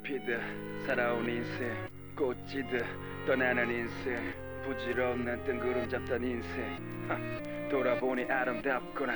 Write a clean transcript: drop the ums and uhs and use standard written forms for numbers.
피듯 살아온 인생 꽃지듯 떠나는 인생 부질없는 뜬구름 잡던 인생 돌아보니 아름답구나